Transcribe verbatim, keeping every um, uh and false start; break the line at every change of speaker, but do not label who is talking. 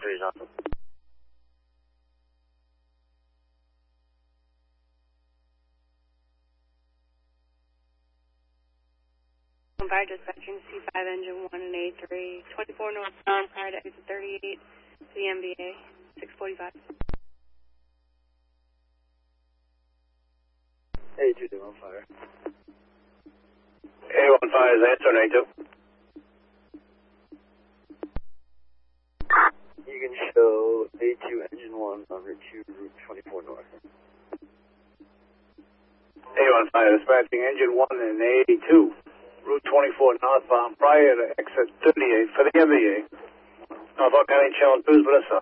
three is awesome.
Fire dispatching C five engine one and A three, twenty-four northbound, prior to exit thirty-eight, to the M B A, six forty-five.
A two, they're on fire.
A one fire is answer, A two.
You can show A two engine one on route two, route twenty-four north.
A one fire dispatching engine one and A two. Route twenty-four northbound prior to exit thirty-eight for the M B A. Norfolk County Channel two is Melissa.